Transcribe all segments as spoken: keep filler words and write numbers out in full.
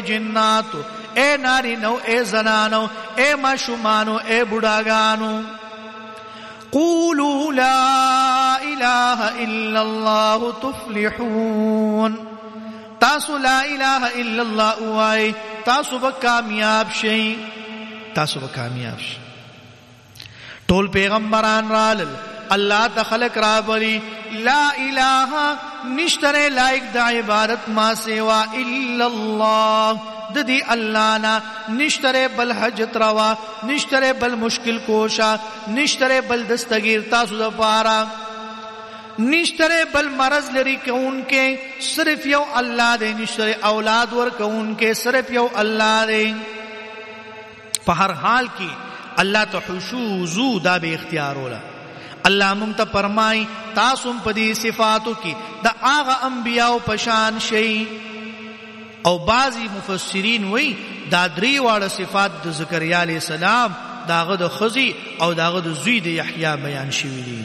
جناتو اے ناری نو اے زنانو اے ماشومانو اے بڑاگانو قولوا لا الہ الا اللہ تفلحون تاسو لا الہ الا اللہ اوائی تاسو با کامیاب شئی تاسو با کامیاب شئی ټول پیغمبران رالل اللہ تا خلق رابلی لا الہ نشتر لائق دا عبادت ما سوا الا اللہ ددی اللہ نا نشتر بل حجت روا نشتر بل مشکل کوشا نشتر بل دستگیر تاسو دا پارا نشتر بل مرض لری کون کے صرف یو اللہ دے نشتر اولاد ور کون کے صرف یو اللہ دے پہر حال کی اللہ تا حشوزو دا بے اختیار ہولا اللہ منتا فرمائی تاسم پدی صفاتو کی دا آغا انبیاء پشان شئی او بعضی مفسرین وی دا دری واڑا صفات دا زکریا علیہ السلام داغا دا خزی او داغا دا زوی دا یحییٰ بیان شوی دی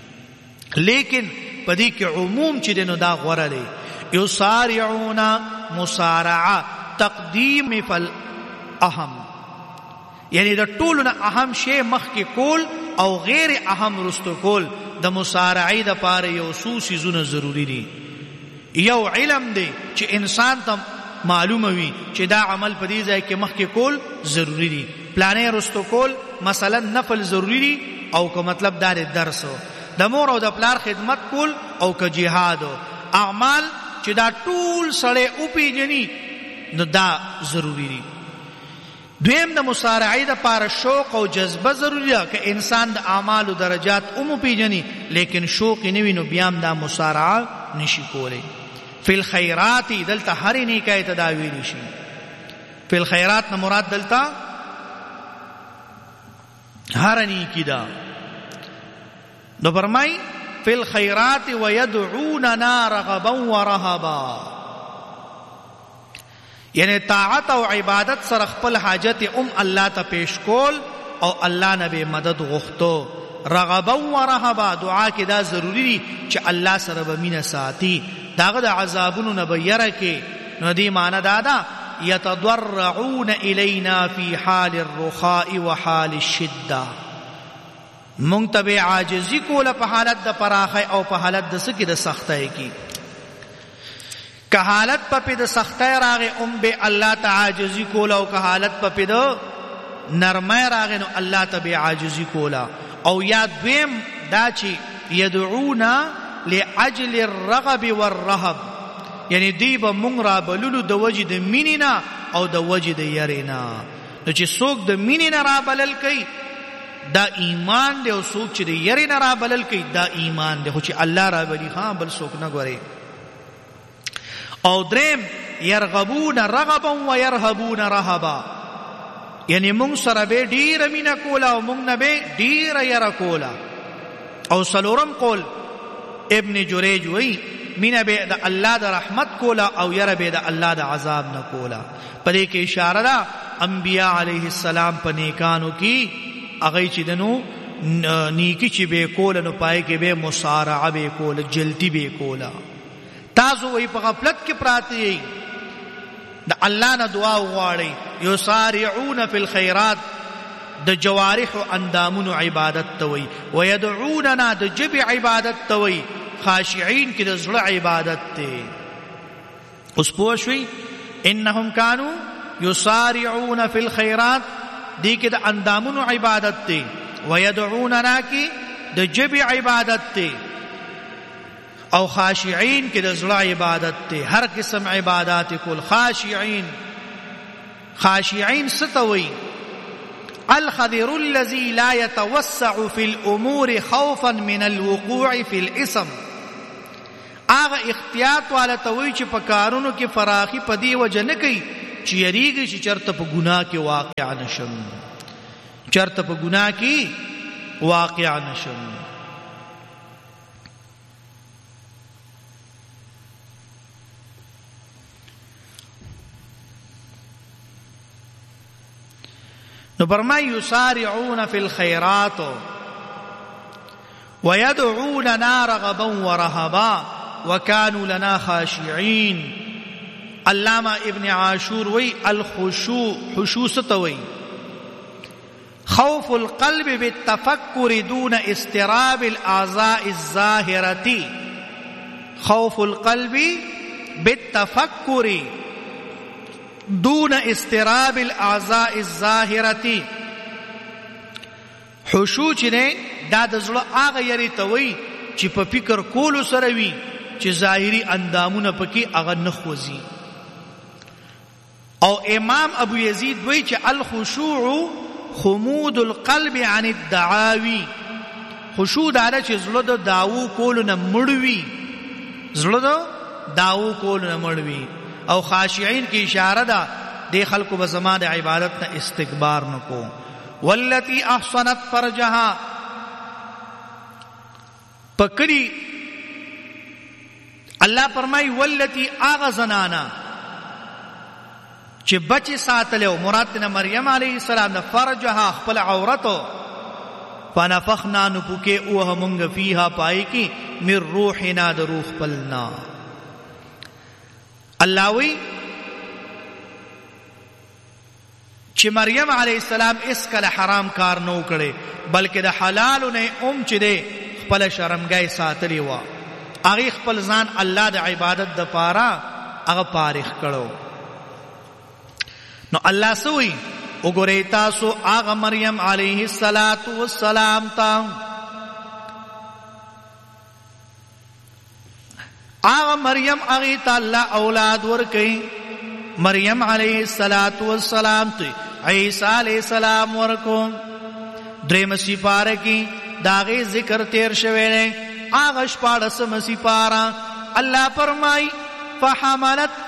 لیکن پدی کے عموم چی دینو دا غورا لے یسارعون مسارعہ تقدیم فل اہم یعنی دا طولنا اہم شے مخ کے کول او غیر اہم رستو کول دا مسارعی دا پارے یو سو سیزون ضروری دی یو علم دے چی انسان تا معلوم ہوئی چی دا عمل پدیز ہے کہ مخ کے کول ضروری دی پلانے رستو کول مثلا نفل ضروری دی او کا مطلب دار درس ہو دا مور او دا پلار خدمت کول او کا جہاد ہو اعمال چی دا طول سڑے اوپی جنی دا ضروری دی دویم دا مسارعی دا پار شوق او جذبہ ضروری ہے کہ انسان دا اعمال و درجات امو پی جنی لیکن شوق نوی نو بیام دا مسارعہ نشی کولے فی الخیراتی دلتا ہری نیکای تداوی نشی فی الخیرات نا مراد دلتا ہر نیکی دا دو فرمائی فی الخیرات ویدعوننا رغبا ورہبا یعنی طاعت او عبادت سر خپل حاجت ام اللہ تا پیش کول او اللہ نبی مدد غختو رغبا و رہبا دعا کی دا ضروری دی چا اللہ سر بمین ساتی داغ دا عذابونو نبیر کے ندی معنی دادا یتضرعون الینا فی حال الرخاء و حال الشدہ منتب عاجزی کولا پا حالت دا پراخی او پا حالت دا سکی دا سختائی کی کہ حالت پا پی دا سختائی راغی ام بے اللہ تا عاجزی کولا او کہ حالت پا پی دا نرمائی راغی نو اللہ تا بے عاجزی کولا او یاد دویم دا چی یدعونا لعجل الرغب والرہب یعنی دیبا منگ را بلولو دا وجد مینینا او دا وجد یرینا نو چی سوک دا مینینا را بلل کئی دا ایمان دے او سوک چی دا یرینا را بلل کئی دا ایمان دے خوچی اللہ را بلی خان بل سوک نگورے او درم یرغبون رغبا و یرهبون رهبا یعنی مونږ سره به ډیر مینا کولا او مونږ نه به ډیر یرا کولا او سلورم قول ابن جریج وی مینا به د الله د رحمت کولا او یرا به د الله د عذاب نه کولا پدې کې اشاره ده انبیاء علیه السلام په نیکانو کې هغه چې دنو نیکی چې به کول نو پای کې به مسارعه به کول جلدی به کولا تاسو وی په غفلت کې پراته یې دا الله نه دعا وغواړي یسارعون فی الخیرات د جوارح او اندامونو عبادت توي ويدعوننا د جب عبادت توي خاشعين کې د زړه عبادت ته اوس پوښوي انهم كانوا یسارعون فی الخیرات دې کې د اندامونو عبادت ته ويدعوننا کې د جب عبادت ته او خاشعین کی دزڑا عبادت تے ہر قسم عبادات کل خاشعین خاشعین ستوئی الخضر الذي لا يتوسع في الامور خوفا من الوقوع في الاسم آغا اختیاط والا توئی چی پکارونو کی فراخی پدی وجہ نکی چی یریگی چی چرت پا گناہ کی واقع نشم چرت پا گناہ کی واقع نشم نو فرمائی یسارعون فی الخیرات ویدعوننا رغبا ورہبا وکانوا لنا خاشعین علامہ ابن عاشور وی الخشوع خشوع ستوي خوف القلب بالتفكر دون استراب الاعضاء الظاهرة خوف القلب بالتفكر دون استراب الاعضاء الظاهرة خشوع چې نه دا د زړه هغه یری توي چې په فکر کولو سره وي چې ظاهري اندامونه پکې هغه نه خوځي. او امام ابو یزید وی چې الخشوع خمود القلب عن الدعاوی خشوع دا چې زړه د داوو کولو نه مړوي زړه د داوو کولو نه مړوي او خاشعين کی اشاره ده د خلکو به زما د عبادت نه استکبار نکو. والتي احصنت فرجها پکړي الله فرمای والتي اغزنانا چې بچ ساتلو مراد نه مریم علیه السلام نه فرجها خپل عورتو فنفخنا نفکه او همغه فيها پای کی من روحنا د روح پلنا. الله وی چې مریم علیه السلام اس کله حرام کار نو کړي بلکې د حلال نه اوم چې ده خپل شرمګای ساتلی و هغه خپل ځان الله د عبادت د پاره هغه پارخ کړو. نو الله سوئی وګورئ تاسو هغه مریم علیه السلام ته هغه مریم هغه ته الله اولاد ورکړي. مریم علیه السلام ته عیسی علیہ السلام ورکو. دریم سپاره کې داغه ذکر تیر شوی دی هغه شپاړسمه سپاره الله فرمای فحملت